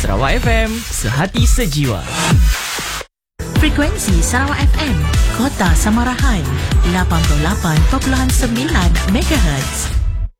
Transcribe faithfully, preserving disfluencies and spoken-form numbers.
Sarawak F M, sehati sejiwa. Frekuensi Sarawak F M, Kota Samarahan, lapan puluh lapan perpuluhan sembilan megahertz.